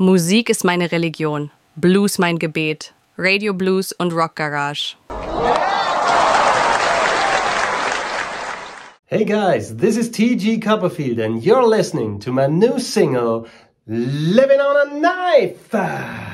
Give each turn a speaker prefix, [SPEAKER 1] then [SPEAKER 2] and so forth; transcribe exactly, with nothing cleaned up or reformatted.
[SPEAKER 1] Musik ist meine Religion, Blues mein Gebet, Radio Blues und Rock Garage.
[SPEAKER 2] Hey guys, this is T G Copperfield and you're listening to my new single, Living on a Knife!